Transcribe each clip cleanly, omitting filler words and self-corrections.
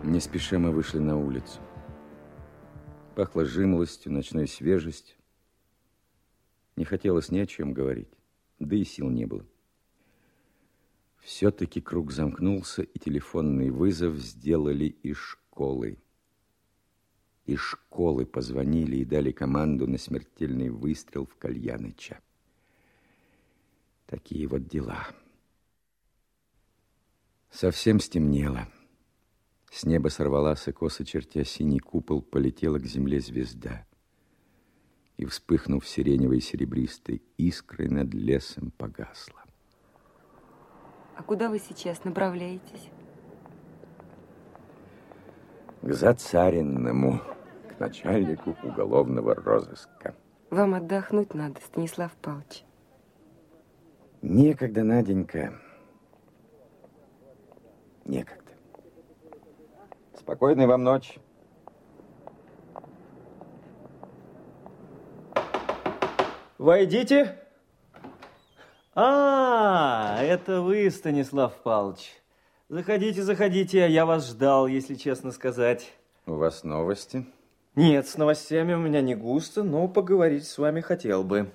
Не спеша мы вышли на улицу. Пахло жимолостью, ночной свежестью. Не хотелось ни о чем говорить, да и сил не было. Все-таки круг замкнулся, и телефонный вызов сделали из школы. Из школы позвонили и дали команду на смертельный выстрел в Кальяныча. Такие вот дела. Совсем стемнело. С неба сорвалась и косо чертя синий купол, полетела к земле звезда. И, вспыхнув сиреневой и серебристой искрой, над лесом погасла. А куда вы сейчас направляетесь? К Зацаренному, к начальнику уголовного розыска. Вам отдохнуть надо, Станислав Павлович. Некогда, Наденька. Некогда. Спокойной вам ночи. Войдите. Это вы, Станислав Павлович. Заходите, заходите, я вас ждал, если честно сказать. У вас новости? Нет, с новостями у меня не густо, но поговорить с вами хотел бы.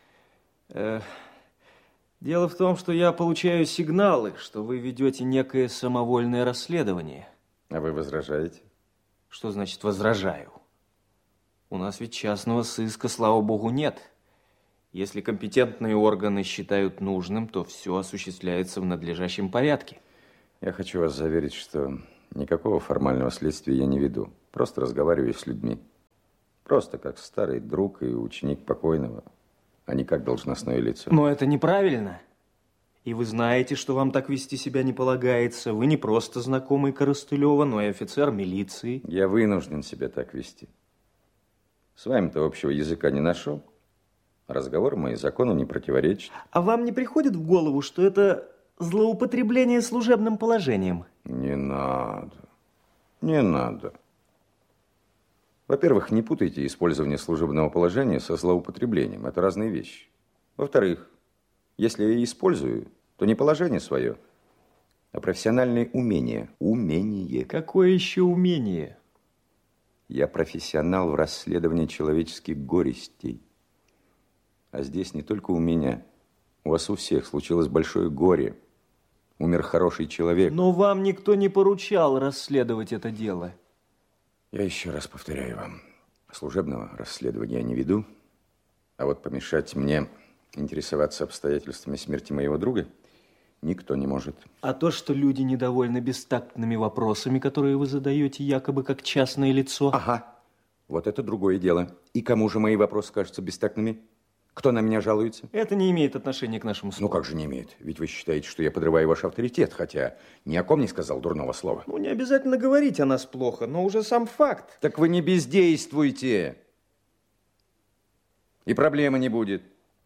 Дело в том, что я получаю сигналы, что вы ведете некое самовольное расследование. А вы возражаете? Что значит возражаю? У нас ведь частного сыска, слава богу, нет. Если компетентные органы считают нужным, то все осуществляется в надлежащем порядке. Я хочу вас заверить, что никакого формального следствия я не веду. Просто разговариваю с людьми. Просто как старый друг и ученик покойного, а не как должностное лицо. Но это неправильно. И вы знаете, что вам так вести себя не полагается. Вы не просто знакомый Коростылева, но и офицер милиции. Я вынужден себя так вести. С вами-то общего языка не нашел. Разговор мои закону не противоречит. А вам не приходит в голову, что это злоупотребление служебным положением? Не надо. Не надо. Во-первых, не путайте использование служебного положения со злоупотреблением. Это разные вещи. Во-вторых, если я использую, то не положение свое, а профессиональные умения. Умение. Какое еще умение? Я профессионал в расследовании человеческих горестей. А здесь не только у меня. У вас у всех случилось большое горе. Умер хороший человек. Но вам никто не поручал расследовать это дело. Я еще раз повторяю вам. Служебного расследования я не веду. А вот помешать мне интересоваться обстоятельствами смерти моего друга никто не может. А то, что люди недовольны бестактными вопросами, которые вы задаете якобы как частное лицо... Ага, вот это другое дело. И кому же мои вопросы кажутся бестактными? Кто на меня жалуется? Это не имеет отношения к нашему спору. Ну как же не имеет? Ведь вы считаете, что я подрываю ваш авторитет, хотя ни о ком не сказал дурного слова. Ну, не обязательно говорить о нас плохо, но уже сам факт. Так вы не бездействуйте. И проблемы не будет.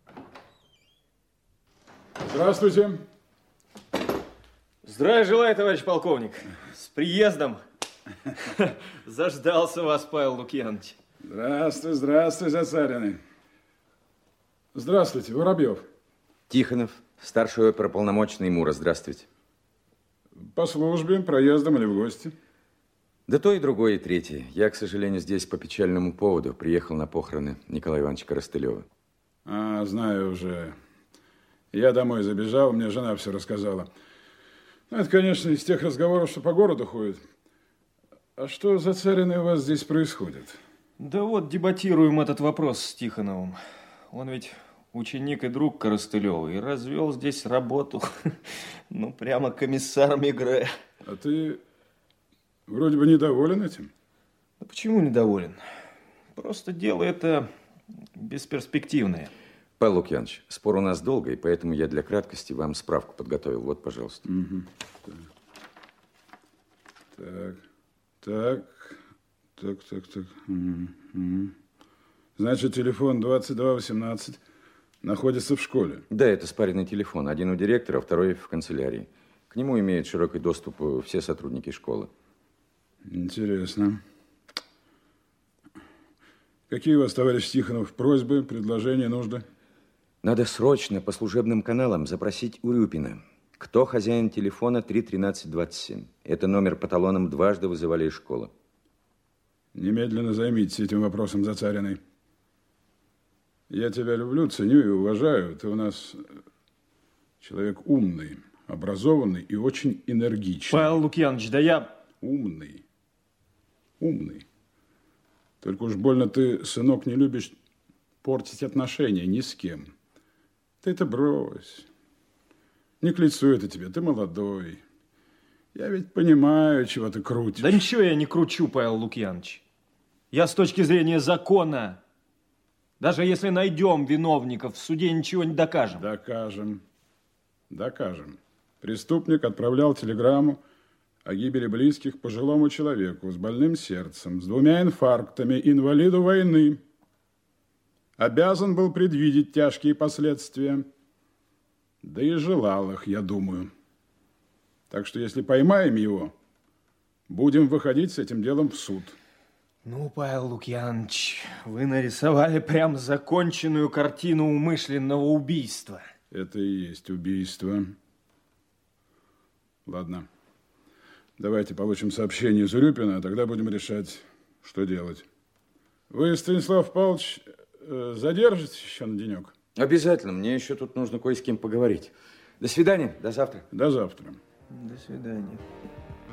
Здравствуйте. Здравия желаю, товарищ полковник. С приездом. Заждался вас, Павел Лукьянович. Здравствуй, здравствуй, Зацаренный. Здравствуйте, Воробьев. Тихонов, старший оперуполномоченный МУРа. Здравствуйте. По службе, проездом или в гости? Да то и другое, и третье. Я, к сожалению, здесь по печальному поводу. Приехал на похороны Николая Ивановича Коростылева. Знаю уже. Я домой забежал, мне жена все рассказала. Ну, это, конечно, из тех разговоров, что по городу ходят. А что, Зацаренный, у вас здесь происходит? Да вот, дебатируем этот вопрос с Тихоновым. Он ведь ученик и друг Коростылева и развел здесь работу. Ну, прямо комиссар Мегре. А ты вроде бы недоволен этим? Да почему недоволен? Просто дело это бесперспективное. Павел Лукьянович, спор у нас долгий, поэтому я для краткости вам справку подготовил. Вот, пожалуйста. Угу. Так. Угу. Значит, телефон 2218 находится в школе. Да, это спаренный телефон. Один у директора, второй в канцелярии. К нему имеют широкий доступ все сотрудники школы. Интересно. Какие у вас, товарищ Тихонов, просьбы, предложения, нужды? Надо срочно по служебным каналам запросить Урюпина. Кто хозяин телефона 31327? Это номер по талонам дважды вызывали из школы. Немедленно займитесь этим вопросом, Зацариной. Я тебя люблю, ценю и уважаю. Ты у нас человек умный, образованный и очень энергичный. Павел Лукьянович, да я... Умный. Умный. Только уж больно ты, сынок, не любишь портить отношения ни с кем. Ты это брось. Не к лицу это тебе, ты молодой. Я ведь понимаю, чего ты крутишь. Да ничего я не кручу, Павел Лукьянович. Я с точки зрения закона, даже если найдем виновников, в суде ничего не докажем. Докажем. Докажем. Преступник отправлял телеграмму о гибели близких пожилому человеку с больным сердцем, с 2 инфарктами, инвалиду войны. Обязан был предвидеть тяжкие последствия. Да и желал их, я думаю. Так что, если поймаем его, будем выходить с этим делом в суд. Ну, Павел Лукьянович, вы нарисовали прям законченную картину умышленного убийства. Это и есть убийство. Ладно. Давайте получим сообщение из Урюпина, а тогда будем решать, что делать. Вы, Станислав Павлович, задержитесь еще на денек? Обязательно. Мне еще тут нужно кое с кем поговорить. До свидания. До завтра. До завтра. До свидания.